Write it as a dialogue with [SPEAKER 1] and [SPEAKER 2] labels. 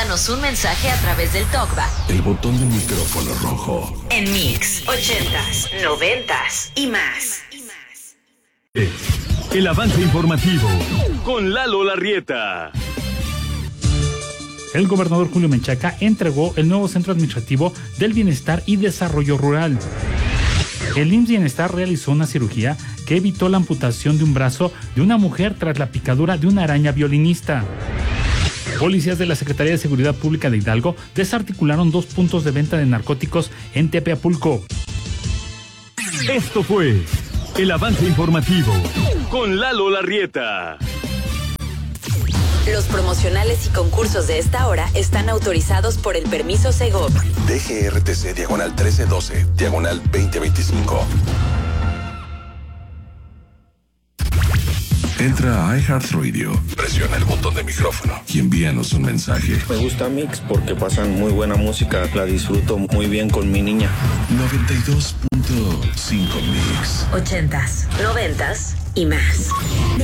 [SPEAKER 1] mándanos un mensaje a través del TalkBack.
[SPEAKER 2] El botón del micrófono rojo.
[SPEAKER 1] En Mix, 80s, 90s y más.
[SPEAKER 3] El avance informativo con Lalo Larrieta.
[SPEAKER 4] El gobernador Julio Menchaca entregó el nuevo Centro Administrativo del Bienestar y Desarrollo Rural. El IMSS Bienestar realizó una cirugía que evitó la amputación de un brazo de una mujer tras la picadura de una araña violinista. Policías de la Secretaría de Seguridad Pública de Hidalgo desarticularon 2 puntos de venta de narcóticos en Tepeapulco.
[SPEAKER 3] Esto fue el avance informativo con Lalo Larrieta.
[SPEAKER 1] Los promocionales y concursos de esta hora están autorizados por el permiso Segov.
[SPEAKER 2] DGRTC /1312, /2025. Entra a iHeartRadio, presiona el botón de micrófono y envíanos un mensaje.
[SPEAKER 5] Me gusta Mix porque pasan muy buena música, la disfruto muy bien con mi niña.
[SPEAKER 2] 92.5 Mix.
[SPEAKER 1] 80s, 90s y más.